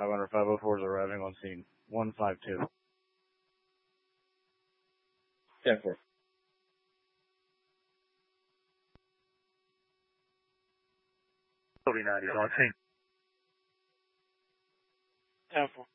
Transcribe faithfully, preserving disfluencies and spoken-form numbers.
five hundred, five oh four is arriving on scene. one five two. ten four. forty-nine is on scene. ten four.